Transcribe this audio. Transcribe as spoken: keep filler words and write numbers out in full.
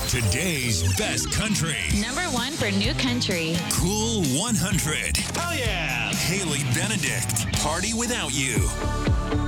Today's best country. Number one for new country. Cool one hundred. Oh, yeah. Haley Benedict. Party Without You.